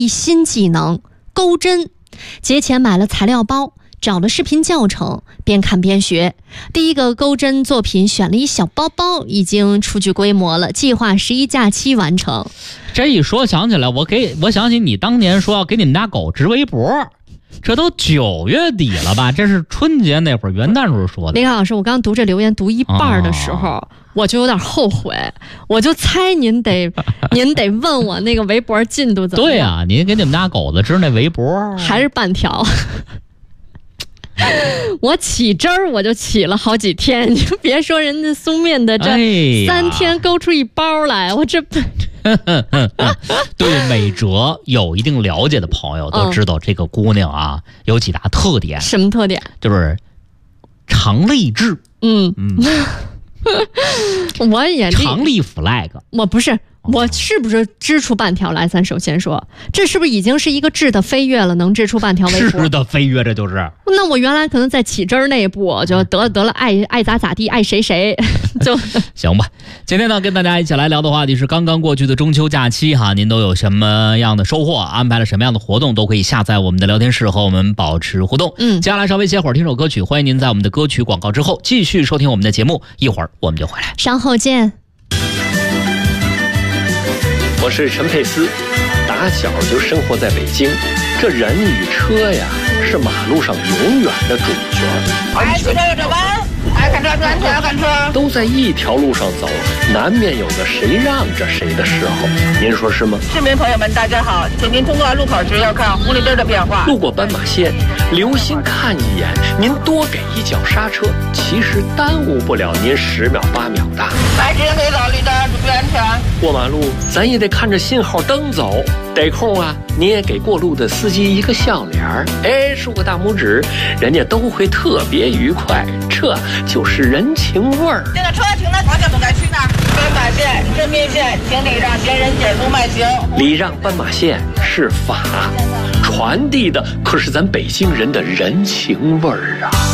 一新技能钩针。节前买了材料包，找了视频教程，边看边学。第一个钩针作品选了一小包包，已经初具规模了，计划11假期完成。 这一说想起来，我想起你当年说要给你们家狗织围脖，这都9月底了吧？这是春节那会儿元旦时候说的。 林老师，我刚读这留言读一半的时候，我就有点后悔，我就猜您得问我那个围脖进度怎么样？ 对啊，您给你们家狗子织那围脖还是半条。我起针儿我就起了好几天，你就别说人家苏面的这3天勾出一包来，我这对美哲有一定了解的朋友都知道，这个姑娘啊有几大特点。 什么特点？ 就是常立志。 我也常立 flag。 我是不是织出半条来？咱首先说，这是不是已经是一个质的飞跃了？能织出半条围脖？ 质的飞跃，这就是。 那我原来可能在起针那一步就得了，爱咋地，爱谁就行吧。今天呢，跟大家一起来聊的话题是刚刚过去的中秋假期哈，您都有什么样的收获？安排了什么样的活动？都可以下载我们的聊天室和我们保持互动。接下来稍微歇会儿听首歌曲，欢迎您在我们的歌曲广告之后继续收听我们的节目，一会儿我们就回来， 稍后见。 我是陈佩斯，打小就生活在北京，这人与车呀是马路上永远的主角。 爱骑车有这班，爱看车安全要看车， 都在一条路上走，难免有个谁让着谁的时候，您说是吗？ 市民朋友们，大家好，请您通过路口时要看红绿灯的变化。 路过斑马线，留心看一眼，您多给一脚刹车，其实耽误不了您10秒8秒的。 白纸可以走绿灯，注意安全。 过马路咱也得看着信号灯走，得空啊，你也给过路的司机一个笑脸儿，竖个大拇指，人家都会特别愉快，这就是人情味儿。 这个车停的方向不该去哪儿？斑马线、真命线，请礼让行人减速慢行。 礼让斑马线是法，传递的可是咱北京人的人情味儿啊。